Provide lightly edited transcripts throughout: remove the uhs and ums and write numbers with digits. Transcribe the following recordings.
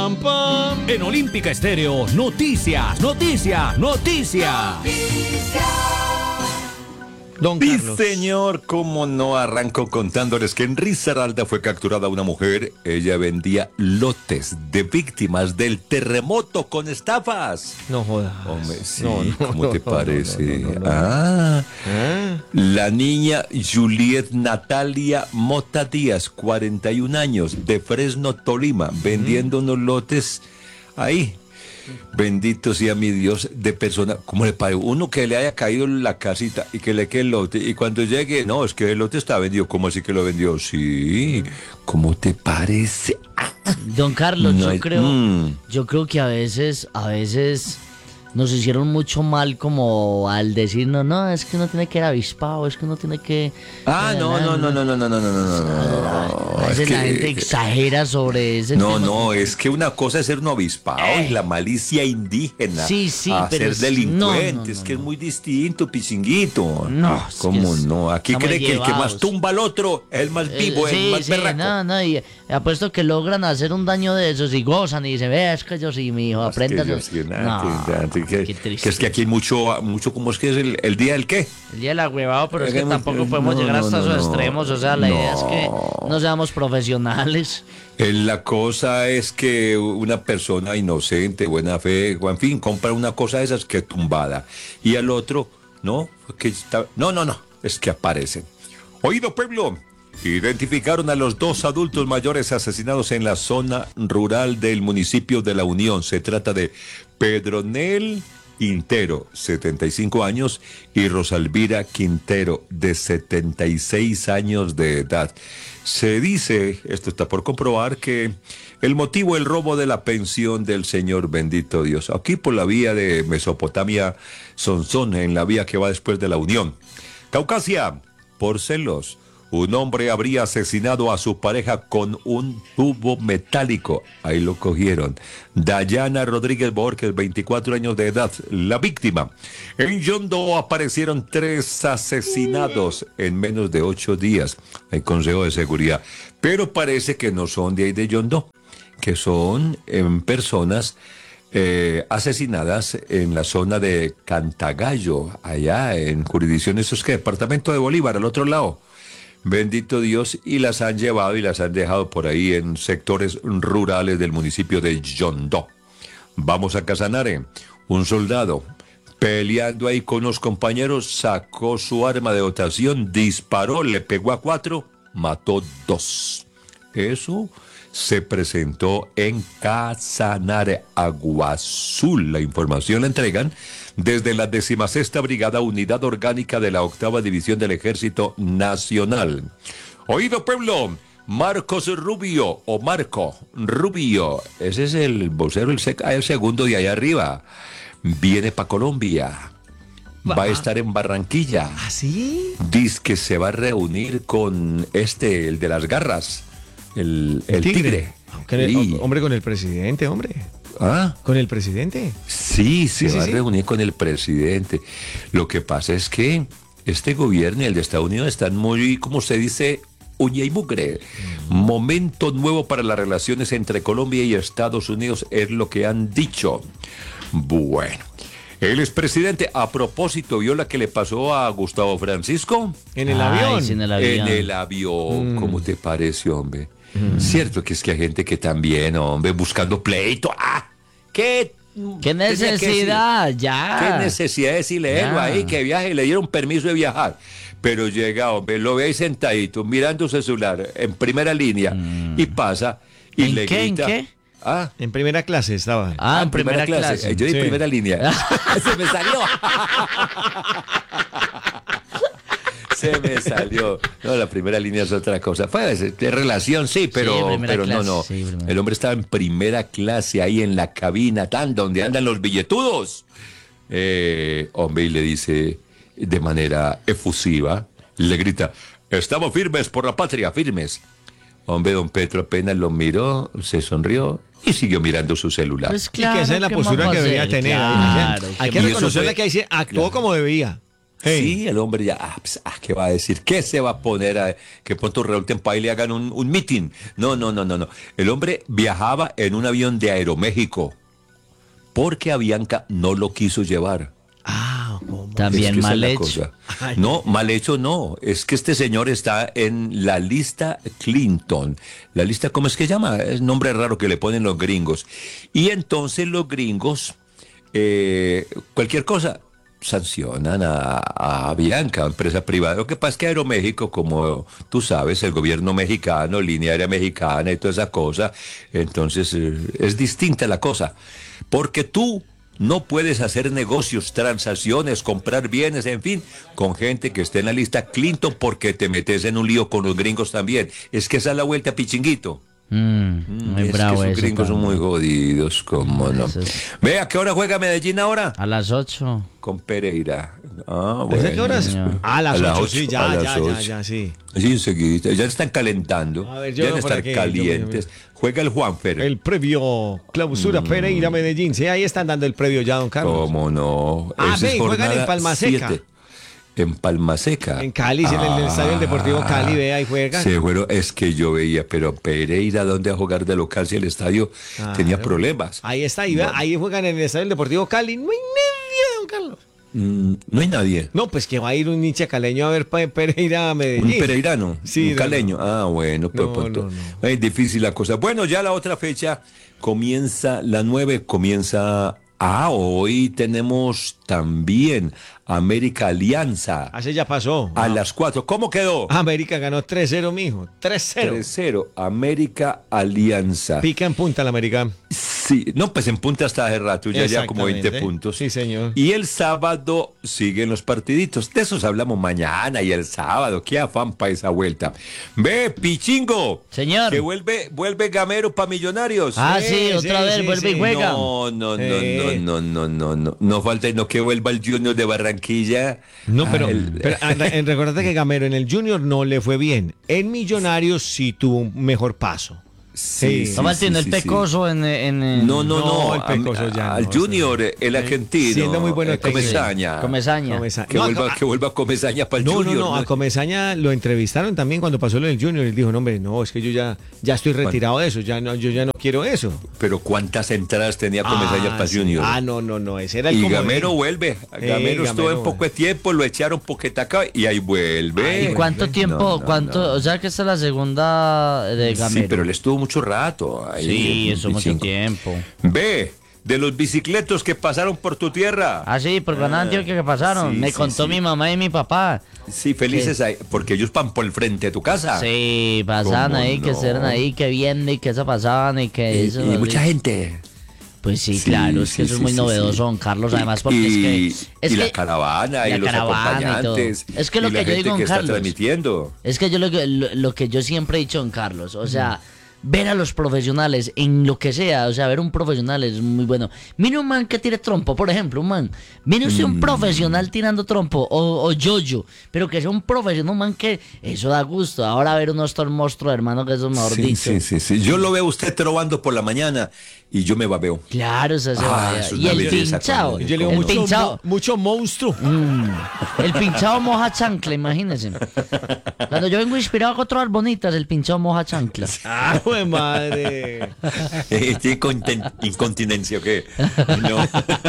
Pam, pam. En Olímpica Estéreo, noticias. Don Sí, Carlos. señor, cómo no, arranco contándoles que en Risaralda fue capturada una mujer. Ella vendía lotes de víctimas del terremoto con estafas. No jodas. Hombre, sí, No, ¿cómo te parece? no. Ah, la niña Juliet Natalia Mota Díaz, 41 años, de Fresno, Tolima, vendiendo unos lotes ahí. Bendito sea mi Dios, de persona, ¿cómo le parece? Uno que le haya caído en la casita y que le quede el lote, y cuando llegue, no, es que el lote está vendido. ¿Cómo así que lo vendió? Sí, ¿cómo te parece? Don Carlos, No yo creo que a veces nos hicieron mucho mal como al decir, no, es que uno tiene que ir avispado, es que uno tiene que... No. A veces la gente exagera sobre ese tema. No, es que una cosa es ser un avispado y la malicia indígena. Sí, a pero ser delincuente, no, es que es muy distinto, pichinguito. No, es ¿Cómo que no? Aquí estamos cree que el que más llevados. tumba al otro es el más vivo, el más berraco. Y apuesto que logran hacer un daño de esos y gozan y dicen, vea, es que yo sí, mi hijo, aprenda. Que es que aquí hay mucho, ¿cómo es que es el día del qué? El día del agüevado, pero es que Hagamos- tampoco podemos llegar hasta esos extremos, o sea, la idea es que no seamos profesionales. La cosa es que una persona inocente, buena fe, en fin, compra una cosa de esas que tumbada. Y al otro, no, que está, no, es que aparecen. Oído, pueblo. Identificaron a los 2 adultos mayores asesinados en la zona rural del municipio de La Unión. Se trata de Pedronel Quintero, 75 años, y Rosalvira Quintero, de 76 años de edad. Se dice, esto está por comprobar, que el motivo el robo de la pensión del señor, bendito Dios. Aquí por la vía de Mesopotamia, Sonsón, en la vía que va después de La Unión. Caucasia, por celos. Un hombre habría asesinado a su pareja con un tubo metálico. Ahí lo cogieron. Dayana Rodríguez Borges, 24 años de edad, la víctima. En Yondó aparecieron 3 asesinados en menos de 8 días. Hay consejo de seguridad. Pero parece que no son de ahí de Yondó, que son personas asesinadas en la zona de Cantagallo, allá en jurisdicción, eso es que departamento de Bolívar, al otro lado. Bendito Dios, y las han llevado y las han dejado por ahí en sectores rurales del municipio de Yondó. Vamos a Casanare. Un soldado peleando ahí con unos compañeros, sacó su arma de dotación, disparó, le pegó a 4, mató 2. Eso se presentó en Casanare, Agua Azul. La información la entregan desde la 16ª Brigada Unidad Orgánica de la 8ª División del Ejército Nacional. Oído, pueblo. Marcos Rubio, o Marco Rubio, ese es el vocero, el segundo de allá arriba. Viene para Colombia. Va a estar en Barranquilla. ¿Ah, sí? Dice que se va a reunir con el de las garras. El tigre. Hombre, con el presidente, hombre. ¿Ah? ¿Con el presidente? Sí, se va a sí. reunir con el presidente. Lo que pasa es que este gobierno y el de Estados Unidos están muy, como se dice, uña y mugre. Momento nuevo para las relaciones entre Colombia y Estados Unidos es lo que han dicho. Bueno. El expresidente, a propósito, ¿vio la que le pasó a Gustavo Francisco? ¿En el avión? Sí, en el avión. En el avión. ¿Cómo te parece, hombre? Cierto que es que hay gente que también, hombre, buscando pleito. ¿Qué necesidad? Ya. ¿Qué necesidad de decirle él ahí que viaje? Le dieron permiso de viajar. Pero llega, hombre, lo ve ahí sentadito, mirando su celular, en primera línea, y pasa, y ¿En le qué? grita. ¿En qué? En primera clase estaba. En primera clase. Yo di Sí. primera línea. Se me salió. Se me salió. No, la primera línea es otra cosa. Fue de relación, sí, pero primera clase, no. sí, primera. El hombre estaba en primera clase ahí en la cabina, donde andan los billetudos. Hombre, y le dice de manera efusiva, le grita, estamos firmes por la patria, firmes. Hombre, don Petro apenas lo miró, se sonrió y siguió mirando su celular. Pues Y que esa es la ¿qué postura vamos que a debería hacer? tener. Claro, Hay ¿qué que Y eso reconocerle fue- que ahí se actuó como debía. Hey. Sí, el hombre ya, ¿qué va a decir? ¿Qué se va a poner a que pronto Raúl Tempa y le hagan un meeting? No, no, no, no, no. El hombre viajaba en un avión de Aeroméxico porque Avianca no lo quiso llevar. ¿cómo? También Es que esa mal es la hecho. cosa. Ay. No, mal hecho no. Es que este señor está en la lista Clinton. La lista, ¿cómo es que llama? Es nombre raro que le ponen los gringos. Y entonces los gringos, cualquier cosa, sancionan a Bianca, empresa privada. Lo que pasa es que Aeroméxico, como tú sabes, el gobierno mexicano, línea aérea mexicana y toda esa cosa, entonces es distinta la cosa. Porque tú no puedes hacer negocios, transacciones, comprar bienes, en fin, con gente que esté en la lista Clinton porque te metes en un lío con los gringos también. Es que esa es la vuelta, pichinguito. Muy Es bravo que esos eso gringos son muy también. jodidos, cómo no. Eso es- Ve, ¿a qué hora juega Medellín ahora? A las 8. Con Pereira. Ah, ¿Desde bueno. qué horas? señor. A las A las 8, ocho, sí, a ya, las ya, ya, ocho. ya, sí. Sí, enseguida. Ya están calentando. A ver, yo ya no deben por estar aquí, yo calientes. Juega el Juanfer. El previo Clausura Pereira Medellín. Sí, ahí están dando el previo ya, don Carlos. ¿Cómo no? Ah, Esa es ve, juegan en jornada Palma Seca. 7. En Palma Seca. En Cali, en el Estadio Deportivo Cali, ve, ahí juegan. Se fueron, es que yo veía, pero Pereira, ¿dónde a jugar de local si el estadio tenía Claro. problemas? Ahí está, ahí, vea, ahí juegan en el Estadio Deportivo Cali. No hay nadie, don Carlos. No hay nadie. No, pues que va a ir un hincha caleño a ver Pereira a Medellín. Un pereirano, Sí, un no, caleño. Ah, bueno, pues No, pronto. no. Es difícil la cosa. Bueno, ya la otra fecha comienza, la 9 comienza. Hoy tenemos también América Alianza Así ya pasó. a las 4. ¿Cómo quedó? América ganó 3-0, mijo. 3-0. 3-0, América Alianza. Pica en punta la América. Sí, no, pues en punta hasta hace rato, ya como 20 Exactamente. puntos. Sí, señor. Y el sábado siguen los partiditos. De esos hablamos mañana y el sábado. Qué afán para esa vuelta. Ve, Pichingo. Señor. Que vuelve Gamero para Millonarios. Ah, Sí, sí, otra sí, vez sí, vuelve y sí. juega. No. No falta no que vuelva el Junior de Barranquilla. No, pero, El- recuerda que Gamero en el Junior no le fue bien. En Millonarios sí tuvo un mejor paso. Sí. Está metiendo el pecoso en No, No, el Pecoso ya al no, Junior, el argentino. Siendo muy bueno técnico. Comesaña. Comesaña. Que, No, vuelva Comesaña para el No, Junior. a Comesaña lo entrevistaron también cuando pasó lo del Junior. Él dijo, no, hombre, no, es que yo ya estoy retirado de eso, yo ya no quiero eso. Pero ¿cuántas entradas tenía Comesaña para sí. Junior? No, ese era el Y comodín. Gamero vuelve. Gamero estuvo Gamero en poco de tiempo, lo echaron poquito acá y ahí vuelve. ¿Y cuánto tiempo? No. O sea que esta es la segunda de Gamero. Sí, pero él estuvo mucho rato. Ahí Sí, en eso mucho Pichingo. tiempo. Ve, de los bicicletos que pasaron por tu tierra. Ah, sí, por Gran Antioquia que pasaron. sí, Me sí, contó sí. mi mamá y mi papá. Sí, felices ahí, porque ellos van por el frente de tu casa. Sí, pasaban ¿Cómo ahí, que no? estuvieron ahí, que viendo y que eso pasaban y que Y, eso. y mucha gente. Pues sí, Sí, claro, es sí, que eso es sí, muy sí, novedoso, sí. don Carlos, además porque es y que la caravana y la los caravana y todo. acompañantes. Es que lo y la que yo gente digo, que don está Carlos, transmitiendo. es que yo lo que yo siempre he dicho, don Carlos, o sea, ver a los profesionales en lo que sea, o sea, ver un profesional es muy bueno. Mire un man que tire trompo, por ejemplo, un man. Mire usted un profesional tirando trompo o yo-yo, pero que sea un profesional, un man que eso da gusto. Ahora ver unos estos monstruos, hermano, que eso es mejor dicho. Sí. Yo lo veo a usted trovando por la mañana y yo me babeo. Claro, o sea, se va. eso es Y una el belleza pinchado, cuando- Yo le digo el mucho, pinchado. mucho monstruo. El pinchado moja chancla, imagínense. Cuando yo vengo inspirado con otras bonitas, el pinchado moja chancla. ¡Ah, jue madre! ¿Tiene incontinencia o qué? No.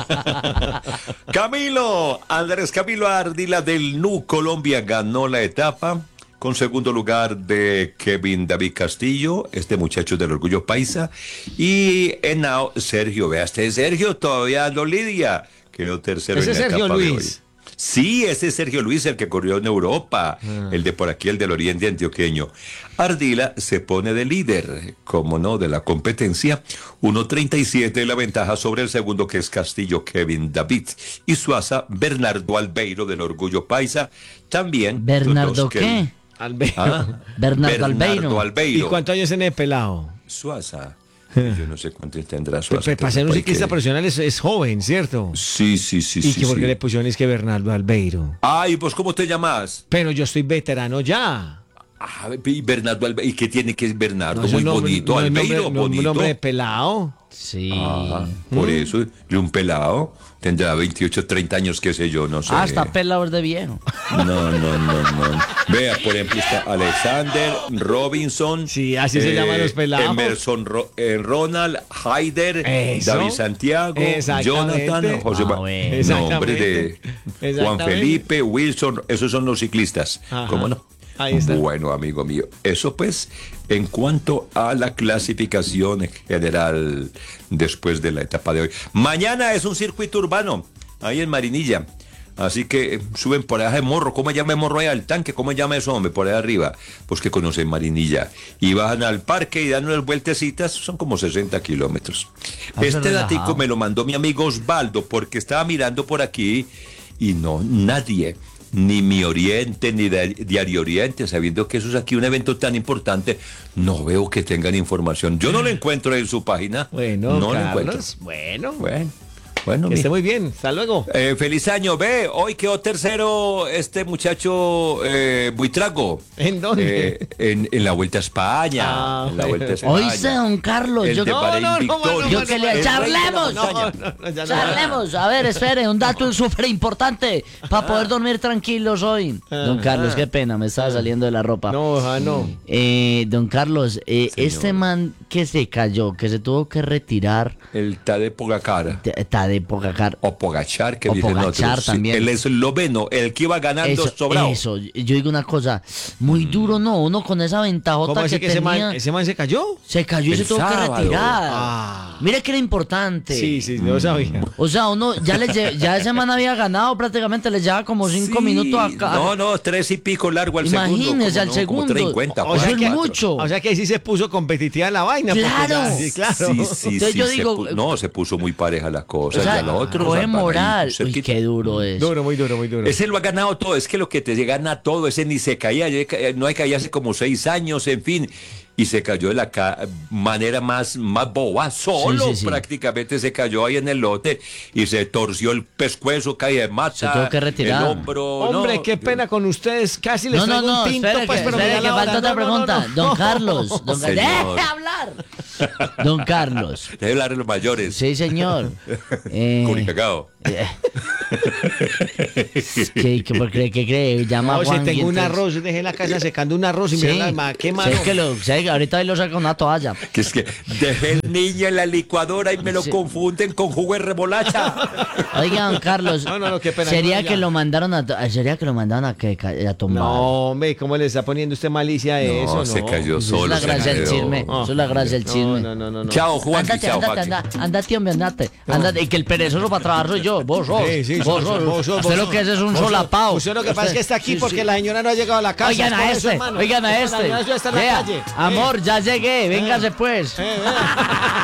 Andrés Camilo Ardila del NU Colombia ganó la etapa con segundo lugar de Kevin David Castillo, este muchacho del Orgullo Paisa, y Henao Sergio, vea, este Sergio todavía no lidia, quedó tercero Ese en la Sergio etapa de Luis. hoy. Sí, ese es Sergio Luis, el que corrió en Europa, el de por aquí, el del Oriente Antioqueño. Ardila se pone de líder, como no, de la competencia. 1.37 la ventaja sobre el segundo, que es Castillo Kevin David. Y Suaza, Bernardo Albeiro del Orgullo Paisa. También. los ¿Bernardo dos que- qué? Ah, Bernardo Albeiro. ¿Y cuántos años tiene el pelado? Suaza. Yo no sé cuántos tendrá Suaza. Para ser un Hay ciclista que- profesional es joven, ¿cierto? Sí. ¿Y que por qué sí. le pusieron es que Bernardo Albeiro? Ay, ¿vos cómo te llamas? Pero yo estoy veterano ya. Y Bernardo ¿y qué tiene que es Bernardo? No, es Muy un nombre- bonito, no, es Albeiro, nombre- no, bonito. un nombre de pelado. Sí. Ajá, por eso, y un pelado tendrá 28, 30 años, qué sé yo, no sé. Ah, está pelado de viejo. No. Vea, por ejemplo, está Alexander Robinson. Sí, así se llaman los pelados. Emerson Ronald, Haider, Eso. David Santiago, Exactamente. Jonathan, José Ah, bueno. nombre de Juan Exactamente. Felipe, Wilson, esos son los ciclistas. Ajá. ¿Cómo no? Ahí está. Bueno, amigo mío, eso pues en cuanto a la clasificación general después de la etapa de hoy. Mañana es un circuito urbano, ahí en Marinilla. Así que suben por allá de Morro. ¿Cómo se llama Morro ahí al tanque? ¿Cómo se llama eso, hombre? Por allá arriba. Pues que conocen Marinilla. Y bajan al parque y dan unas vueltecitas. Son como 60 kilómetros. Ah, Este relajado. datico me lo mandó mi amigo Osvaldo porque estaba mirando por aquí y no, nadie, ni Mi Oriente, ni Diario Oriente, sabiendo que eso es aquí un evento tan importante, no veo que tengan información. Yo no lo encuentro en su página. Bueno, no lo encuentro. Carlos, bueno. Bueno, Que mi- esté muy bien. Hasta luego. feliz año, ve, hoy quedó tercero este muchacho Buitrago. ¿En dónde? En la Vuelta a España. Ah, en la Vuelta a bueno. España. Oíste, don Carlos, El yo, de Bahrein Victoria. yo que le El rey de la charlemos. montaña. ya no. Charlemos, a ver, espere, un dato súper importante para poder dormir tranquilos hoy. Don Carlos, qué pena, me estaba saliendo de la ropa. No. Don Carlos, este man que se cayó, que se tuvo que retirar, El Tadej Pogacar. está de poca cara. O Pogachar, que O dicen Pogacar otros. Sí, también. el esloveno, el que iba ganando sobrado. Eso, yo digo una cosa, muy duro, ¿no? Uno con esa ventajota ¿Cómo así que que tenía, ese man se cayó? se cayó y El se tuvo que sábado. retirar. Ah. Mira que era importante. Sí, no sabía. O sea, uno ya ese man había ganado prácticamente, le llevaba como 5 Sí, minutos acá. No, 3 y pico largo al Imagínese, segundo. al Como segundo. 50, O sea, cuatro. es mucho. O sea que ahí sí se puso competitiva la vaina. porque Claro. ya- sí, claro. Sí, Entonces yo se digo, no, se puso muy pareja la cosa. O sea, ya lo otro. coge van ahí moral. Uy, cerquita. qué duro es. Duro, muy duro. Ese lo ha ganado todo, es que lo que te gana todo, ese ni se caía, no hay caído hace como 6 años, en fin, y se cayó de la manera más boba, solo Sí. prácticamente se cayó ahí en el lote y se torció el pescuezo, caía de mata, Se tuvo que retirar. el hombro. Hombre, no. qué pena con ustedes. Casi les No, traigo un tinto, espere, pues, pero espere, mira que la hora. falta otra No. pregunta. Don Carlos, Señor. ¡deje hablar! Don Carlos. Debe hablar de los mayores. Sí, señor. Curicacao. ¿Qué cree? Llama No, a Juan si tengo y un entonces- arroz, dejé la casa secando un arroz y Sí. mira qué malo. Sí, que ahorita ahí lo saca una toalla. Que es que dejé el niño en la licuadora y me lo Sí. confunden con jugo de remolacha. Oiga, don Carlos. No, qué pena, Sería no, que ya. lo mandaron a que a tomar. No, hombre, ¿cómo le está poniendo usted malicia a eso? No, se cayó Eso es solo. la se gracia del quedó. chisme. Eso es la gracia del chisme. No. Chao, Juan. Ándate, Chao, ándate, Maxi. ándate, hombre, ándate. Y que el perezoso para trabajar soy yo. Vos sos. Sí, vos sos. Usted lo que es un solapao. Usted lo que pasa es que está aquí porque la señora no ha llegado a la casa. Oigan es por a eso, este, hermano. oigan a La este. señora ya está en la Vea, calle. amor, ya llegué, véngase pues. Vea.